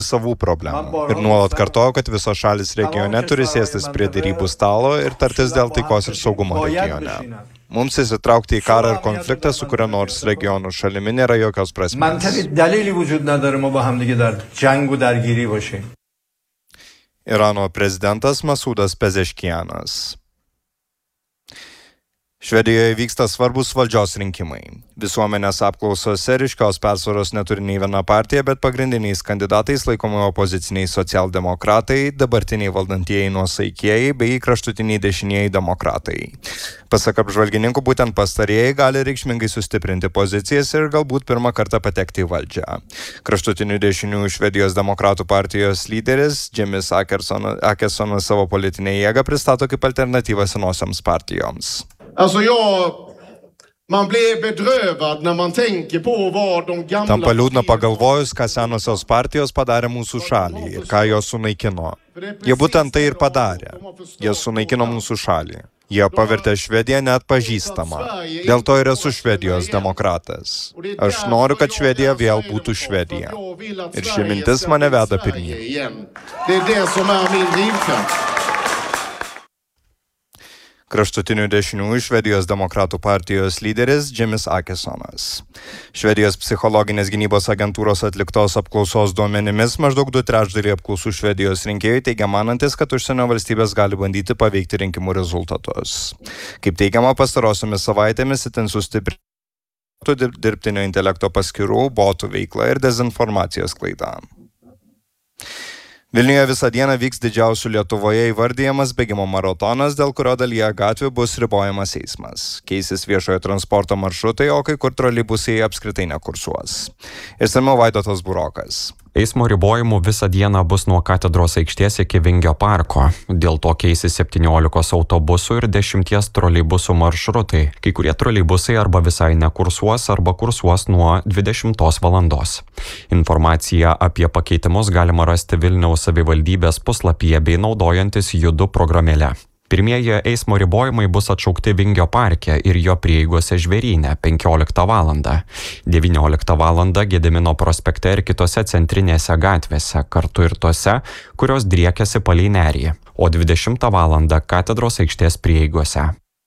savų problemų ir nuolat kartojo, kad visos šalis regione turi sėstis prie derybų stalo ir tartis dėl taikos ir saugumo regione. Mums įsitraukti į karą ir konfliktą su kuria nors regionų šalimi nėra jokios prasmės. Irano prezidentas Masudas Pezeškianas. Švedijoje vyksta svarbus valdžios rinkimai. Visuomenės apklausose ryškios persvaros neturi nei viena partija, bet pagrindiniais kandidatais laikomi opoziciniai socialdemokratai, dabartiniai valdantieji nuosaikieji bei kraštutiniai dešinieji demokratai. Pasak apžvalgininkų, būtent pastarieji gali reikšmingai sustiprinti pozicijas ir galbūt pirmą kartą patekti į valdžią. Kraštutinių dešiniųjų Švedijos demokratų partijos lyderis Jimis Åkesson savo politinę jėgą pristato kaip alternatyvą senosioms partijoms. Tampa liūdna pagalvojus, ką senosios partijos padarė mūsų šaliai ir ką jos sunaikino. Jie būtent tai ir padarė. Jie sunaikino mūsų šalį. Jie pavertė Švediją neatpažįstamą. Dėl to ir esu Švedijos demokratas. Aš noriu, kad Švedija vėl būtų Švedija. Ir ši mintis mane veda pirmyn. Kraštutinių dešiniųjų Švedijos demokratų partijos lyderis Jimis Åkessonas. Švedijos psichologinės gynybos agentūros atliktos apklausos duomenimis maždaug 2/3 apklausų Švedijos rinkėjų teigia manantis, kad užsienio valstybės gali bandyti paveikti rinkimų rezultatus. Kaip teigiama, pastarosiomis savaitėmis itin sustiprėtų dirbtinio intelekto paskyrų, botų veikla ir dezinformacijos sklaida. Vilniuje visą dieną vyks didžiausių Lietuvoje įvardijamas bėgimo maratonas, dėl kurio dalyje gatvių bus ribojamas eismas. Keisis viešojo transporto maršrutai, o kai kur troleibusai apskritai nekursuos. Išsamiau Vaidotas Burokas. Eismo ribojimų visą dieną bus nuo Katedros aikštės iki Vingio parko. Dėl to keisis 17 autobusų ir 10 troleibusų maršrutai. Kai kurie troleibusai arba visai nekursuos, arba kursuos nuo 20 valandos. Informaciją apie pakeitimus galima rasti Vilniaus savivaldybės puslapyje bei naudojantis Judu programėle. Pirmieji eismo ribojimai bus atšaukti Vingio parke ir jo prieigose Žvėryne 15 valandą. 19 valandą Gedimino prospekte ir kitose centrinėse gatvėse, kartu ir tose, kurios driekiasi palei Nerį, o 20 valandą Katedros aikštės prieigose.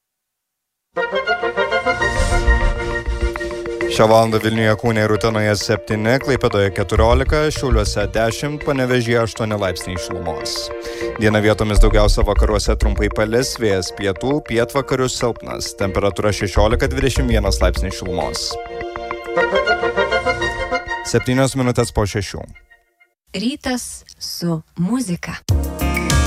Šią valandą Vilniuje, Kaune ir Utenoje 7, Klaipėdoje 14, Šiauliuose 10, Panevėžyje 8 laipsniai šilumos. Dieną vietomis daugiausia vakaruose trumpai palis, vėjas pietų, pietvakarių silpnas, temperatūra 16-21 laipsniai šilumos. 7 minutės po 6. Rytas su muzika.